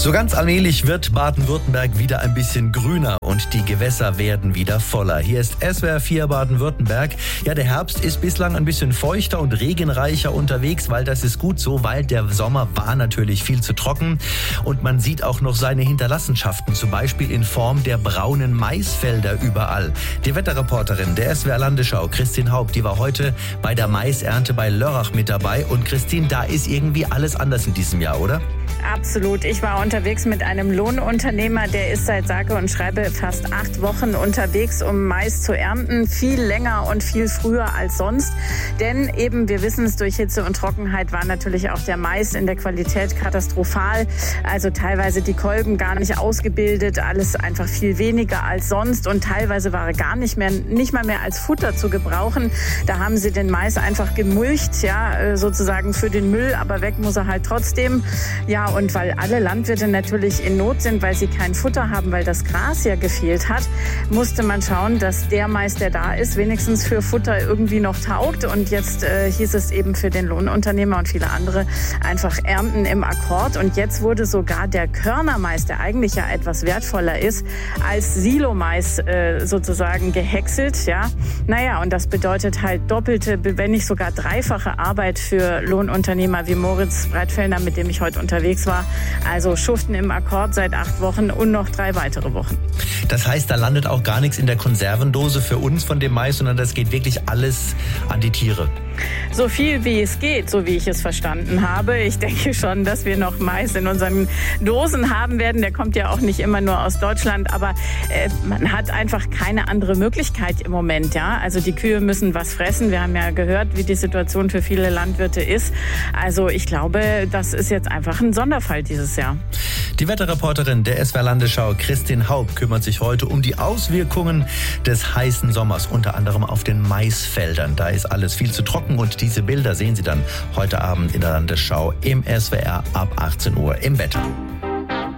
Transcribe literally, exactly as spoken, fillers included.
So ganz allmählich wird Baden-Württemberg wieder ein bisschen grüner und die Gewässer werden wieder voller. Hier ist S W R vier Baden-Württemberg. Ja, der Herbst ist bislang ein bisschen feuchter und regenreicher unterwegs, weil das ist gut so, weil der Sommer war natürlich viel zu trocken und man sieht auch noch seine Hinterlassenschaften, zum Beispiel in Form der braunen Maisfelder überall. Die Wetterreporterin der S W R Landesschau, Christine Haupt, die war heute bei der Maisernte bei Lörrach mit dabei. Und Christine, da ist irgendwie alles anders in diesem Jahr, oder? Absolut. Ich war unterwegs mit einem Lohnunternehmer, der ist seit sage und schreibe fast acht Wochen unterwegs, um Mais zu ernten. Viel länger und viel früher als sonst. Denn eben, wir wissen es, durch Hitze und Trockenheit war natürlich auch der Mais in der Qualität katastrophal. Also teilweise die Kolben gar nicht ausgebildet, alles einfach viel weniger als sonst. Und teilweise war er gar nicht mehr, nicht mal mehr als Futter zu gebrauchen. Da haben sie den Mais einfach gemulcht, ja, sozusagen für den Müll. Aber weg muss er halt trotzdem. Ja, und weil alle Landwirte natürlich in Not sind, weil sie kein Futter haben, weil das Gras ja gefehlt hat, musste man schauen, dass der Mais, der da ist, wenigstens für Futter irgendwie noch taugt. Und jetzt äh, hieß es eben für den Lohnunternehmer und viele andere einfach ernten im Akkord. Und jetzt wurde sogar der Körnermais, der eigentlich ja etwas wertvoller ist, als Silomais äh, sozusagen gehäckselt. Ja, naja, und das bedeutet halt doppelte, wenn nicht sogar dreifache Arbeit für Lohnunternehmer wie Moritz Breitfellner, mit dem ich heute unterwegs war. Also schuften im Akkord seit acht Wochen und noch drei weitere Wochen. Das heißt, da landet auch gar nichts in der Konservendose für uns von dem Mais, sondern das geht wirklich alles an die Tiere. So viel wie es geht, so wie ich es verstanden habe. Ich denke schon, dass wir noch Mais in unseren Dosen haben werden. Der kommt ja auch nicht immer nur aus Deutschland, aber äh, man hat einfach keine andere Möglichkeit im Moment. Ja, also die Kühe müssen was fressen. Wir haben ja gehört, wie die Situation für viele Landwirte ist. Also ich glaube, das ist jetzt einfach ein Sonderfall dieses Jahr. Die Wetterreporterin der S W R Landesschau, Christine Haupt, kümmert sich heute um die Auswirkungen des heißen Sommers, unter anderem auf den Maisfeldern. Da ist alles viel zu trocken und diese Bilder sehen Sie dann heute Abend in der Landesschau im S W R ab achtzehn Uhr im Wetter.